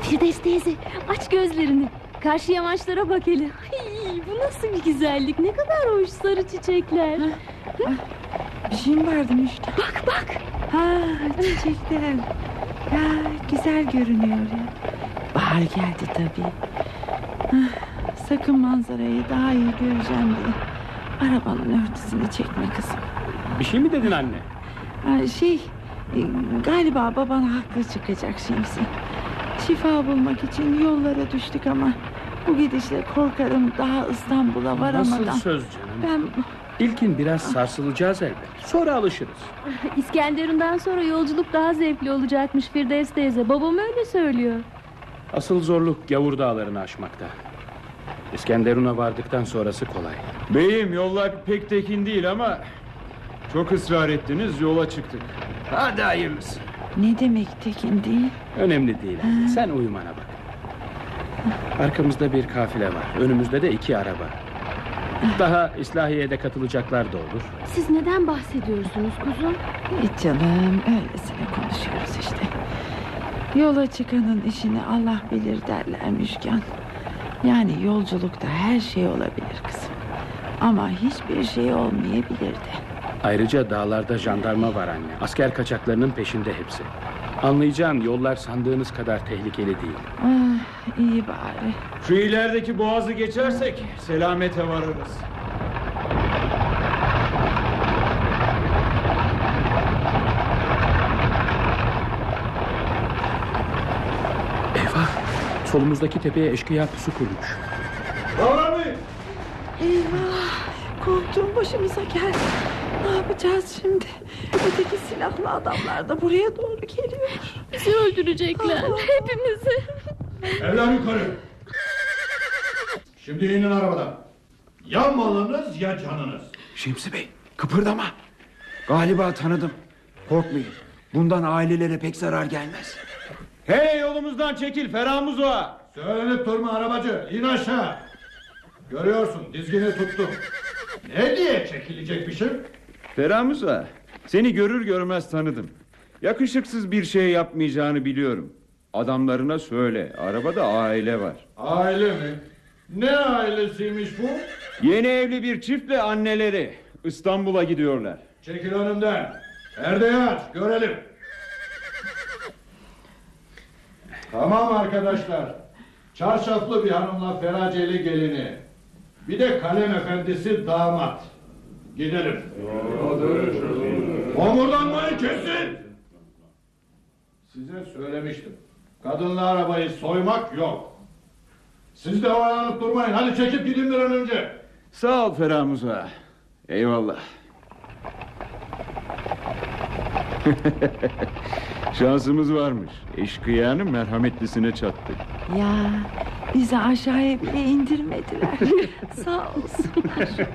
Firdevs teyze, aç gözlerini. Karşı yamaçlara bak hele. Ay, bu nasıl bir güzellik, ne kadar hoş sarı çiçekler. Bir şey mi vardı Müjgan? Bak bak. Çiçekler. Ya, güzel görünüyor ya. Bahar geldi tabii. Sakın manzarayı daha iyi göreceğim diye arabanın örtüsünü çekme kızım. Bir şey mi dedin anne? Galiba baban haklı çıkacak Şemsi. Şifa bulmak için yollara düştük ama bu gidişle korkarım daha İstanbul'a varamadan. Nasıl söz canım? İlkin biraz sarsılacağız elbet. Sonra alışırız. İskenderun'dan sonra yolculuk daha zevkli olacakmış Firdevs teyze. Babam öyle söylüyor. Asıl zorluk Gavur dağlarını aşmakta. İskenderun'a vardıktan sonrası kolay. Beyim, yollar pek tekin değil ama çok ısrar ettiniz, yola çıktık. Hadi hayırlısı. Ne demek tekin değil? Önemli değil. Sen uyumana bak. Arkamızda bir kafile var. Önümüzde de 2 araba. Daha İslahiye'de katılacaklar da olur. Siz neden bahsediyorsunuz kuzum? Hiç canım, öylesine konuşuyoruz işte. Yola çıkanın işini Allah bilir derler Müjgan. Yani yolculukta her şey olabilir kızım. Ama hiçbir şey olmayabilir de. Ayrıca dağlarda jandarma var anne. Asker kaçaklarının peşinde hepsi. Anlayacağın yollar sandığınız kadar tehlikeli değil. İyi bari. Şu ilerideki boğazı geçersek selamete varırız. Eyvah! Solumuzdaki tepeye eşkıya pusu kurmuş. Eyvah! Korktuğum başımıza geldi. Ne yapacağız şimdi? Öteki silahlı adamlar da buraya doğru geliyor. Bizi öldürecekler, hepimizi. Evler yukarı. Şimdi inin arabadan. Ya malınız ya canınız. Şemsi Bey, kıpırdama. Galiba tanıdım. Korkmayın. Bundan ailelere pek zarar gelmez. Hey, yolumuzdan çekil Ferhamuz Ağa. Söylenip durma arabacı. İn aşağı. Görüyorsun, dizgini tuttum. Ne diye çekilecekmişim? Ferhamuz Ağa, seni görür görmez tanıdım. Yakışıksız bir şey yapmayacağını biliyorum. Adamlarına söyle, arabada aile var. Aile mi? Ne ailesiymiş bu? Yeni evli bir çiftle anneleri İstanbul'a gidiyorlar. Çekil önümden. Perdeyi aç, görelim. Tamam arkadaşlar. Çarşaflı bir hanımla feraceli gelini. Bir de kalem efendisi damat. Gidelim. Homurdanmayı kesin. Size söylemiştim. Kadınla arabayı soymak yok. Siz de oyalanıp durmayın. Hadi çekip gidin bir an önce. Sağ ol Ferhamuz Ağa. Eyvallah. Şansımız varmış. Eşkıyanın merhametlisine çattık. Ya, bizi aşağıya bile indirmediler. Sağ olsunlar.